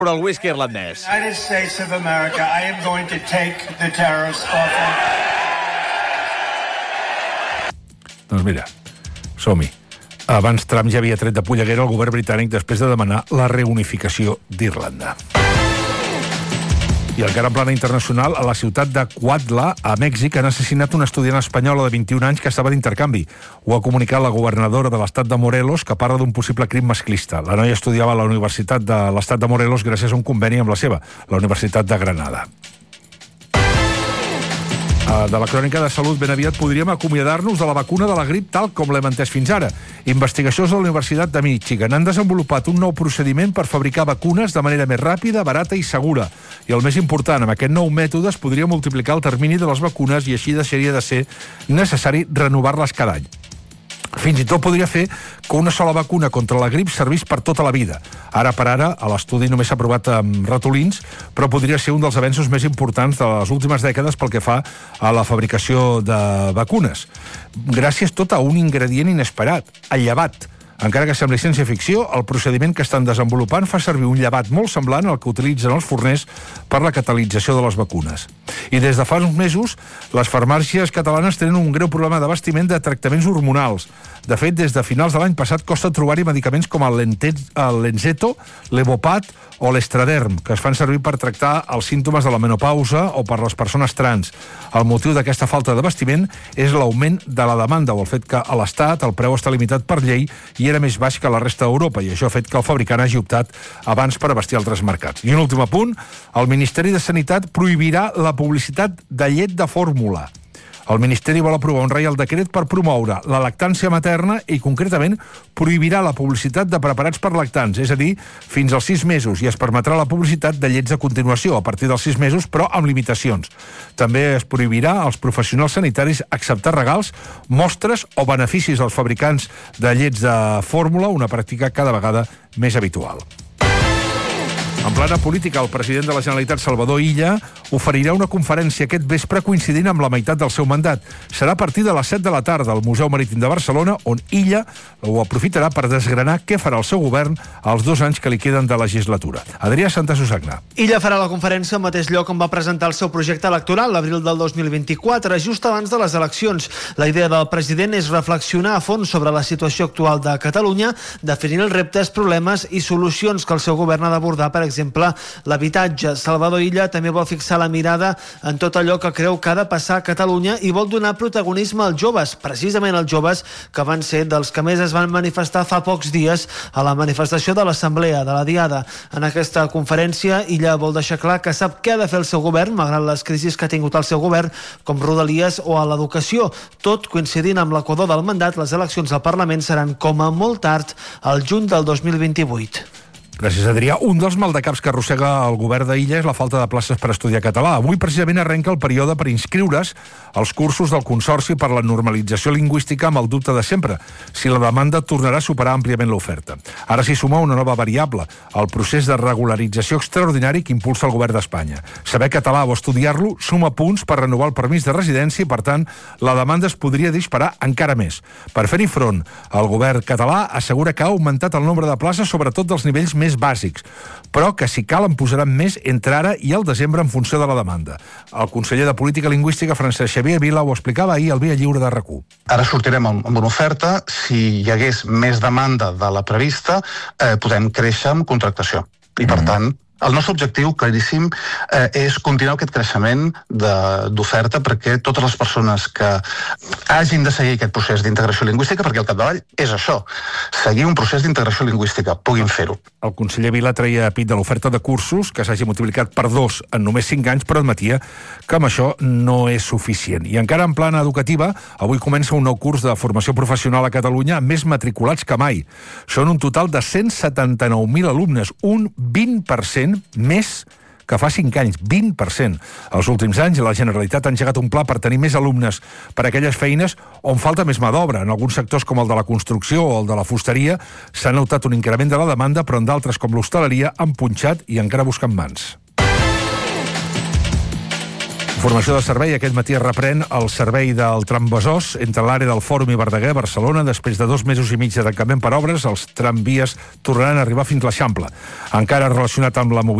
el whisky irlandès. United States of America, I am going to take the terrorists off. Doncs mira, som-hi. Abans Trump ja havia tret de polleguera el govern britànic després de demanar la reunificació d'Irlanda. I encara en plana internacional, a la ciutat de Cuautla, a Mèxic, han assassinat una estudiant espanyola de 21 anys que estava d'intercanvi. Ho ha comunicat la governadora de l'estat de Morelos, que parla d'un possible crim masclista. La noia estudiava a la Universitat de l'estat de Morelos gràcies a un conveni amb la seva, la Universitat de Granada. De la crònica de salut, ben aviat podríem acomiadar-nos de la vacuna de la grip tal com l'hem entès fins ara. Investigacions de la Universitat de Michigan han desenvolupat un nou procediment per fabricar vacunes de manera més ràpida, barata i segura. I el més important, amb aquest nou mètode es podria multiplicar el termini de les vacunes i així deixaria de ser necessari renovar-les cada any. Fins i tot podria fer que una sola vacuna contra la grip servís per tota la vida. Ara per ara, l'estudi només s'ha provat amb ratolins, però podria ser un dels avenços més importants de les últimes dècades pel que fa a la fabricació de vacunes. Gràcies tot a un ingredient inesperat, el llevat. Encara que sembli ciència-ficció, el procediment que estan desenvolupant fa servir un llevat molt semblant al que utilitzen els forners per la catalització de les vacunes. I des de fa uns mesos, les farmàcies catalanes tenen un greu problema d'abastiment de tractaments hormonals. De fet, des de finals de l'any passat costa trobar-hi medicaments com el Lenzeto, l'Evopat o l'Estraderm, que es fan servir per tractar els símptomes de la menopausa o per les persones trans. El motiu d'aquesta falta d'abastiment és l'augment de la demanda o el fet que a l'Estat el preu està limitat per llei i era més baix que la resta d'Europa, i això ha fet que el fabricant hagi optat abans per abastir altres mercats. I un últim apunt, el Ministeri de Sanitat prohibirà la publicitat de llet de fórmula. El Ministeri vol aprovar un reial decret per promoure la lactància materna i, concretament, prohibirà la publicitat de preparats per lactants, és a dir, fins als 6 mesos, i es permetrà la publicitat de llets a continuació, a partir dels 6 mesos, però amb limitacions. També es prohibirà als professionals sanitaris acceptar regals, mostres o beneficis als fabricants de llets de fórmula, una pràctica cada vegada més habitual. En plana política, el president de la Generalitat, Salvador Illa, oferirà una conferència aquest vespre coincidint amb la meitat del seu mandat. Serà a partir de les 7 de la tarda al Museu Marítim de Barcelona, on Illa ho aprofitarà per desgranar què farà el seu govern als 2 anys que li queden de legislatura. Adrià Santasusagna. Illa farà la conferència al mateix lloc on va presentar el seu projecte electoral l'abril del 2024, just abans de les eleccions. La idea del president és reflexionar a fons sobre la situació actual de Catalunya, definint els reptes, problemes i solucions que el seu govern ha d'abordar, per exemple, l'habitatge. Salvador Illa també vol fixar la mirada en tot allò que creu que ha de passar a Catalunya i vol donar protagonisme als joves, precisament als joves que van ser dels que més es van manifestar fa pocs dies a la manifestació de l'Assemblea, de la Diada. En aquesta conferència, Illa vol deixar clar que sap què ha de fer el seu govern, malgrat les crisis que ha tingut el seu govern, com Rodalies o a l'educació. Tot coincidint amb l'equador del mandat, les eleccions al Parlament seran com a molt tard al juny del 2028. Gràcies, Adrià. Un dels maldecaps que arrossega el govern d'Illa és la falta de places per estudiar català. Avui, precisament, arrenca el període per inscriure's als cursos del Consorci per la Normalització Lingüística amb el dubte de sempre, si la demanda tornarà a superar àmpliament l'oferta. Ara s'hi suma una nova variable, el procés de regularització extraordinari que impulsa el govern d'Espanya. Saber català o estudiar-lo suma punts per renovar el permís de residència i, per tant, la demanda es podria disparar encara més. Per fer-hi front, el govern català assegura que ha augmentat el nombre de places, sobretot dels nivells més bàsics, però que si cal en posaran més entre ara i el desembre en funció de la demanda. El conseller de Política Lingüística, Francesc Xavier Vila, ho explicava ahir al Via Lliure de RAC1. Ara sortirem amb una oferta. Si hi hagués més demanda de la prevista, podem créixer amb contractació. I, per tant, el nostre objectiu, claríssim, és continuar aquest creixement d'oferta perquè totes les persones que hagin de seguir aquest procés d'integració lingüística, perquè al capdavall és això, seguir un procés d'integració lingüística, puguin fer-ho. El conseller Vila treia a pit de l'oferta de cursos, que s'hagi multiplicat per 2 en només 5 anys, però admetia que amb això no és suficient. I encara en plana educativa, avui comença un nou curs de formació professional a Catalunya amb més matriculats que mai. Són un total de 179.000 alumnes, un 20% més que fa 5 anys, 20%. Els últims anys, la Generalitat ha engegat un pla per tenir més alumnes per a aquelles feines on falta més mà d'obra. En alguns sectors, com el de la construcció o el de la fusteria, s'ha notat un increment de la demanda, però en d'altres, com l'hostaleria, han punxat i encara busquen mans. Informació de servei. Aquest matí es reprèn el servei del tramvesòs entre l'àrea del Fòrum i Verdaguer, Barcelona. Després de 2 mesos i mig de tancament per obres, els tramvies tornaran a arribar fins l'Eixample. Encara relacionat amb la mobilitat